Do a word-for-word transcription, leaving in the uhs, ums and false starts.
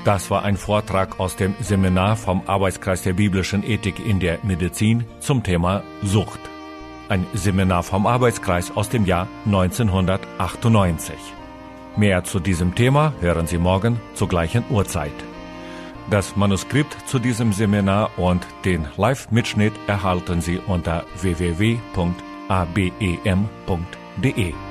Das war ein Vortrag aus dem Seminar vom Arbeitskreis der biblischen Ethik in der Medizin zum Thema Sucht. Ein Seminar vom Arbeitskreis aus dem Jahr neunzehnhundertachtundneunzig. Mehr zu diesem Thema hören Sie morgen zur gleichen Uhrzeit. Das Manuskript zu diesem Seminar und den Live-Mitschnitt erhalten Sie unter w w w punkt a b e m punkt d e.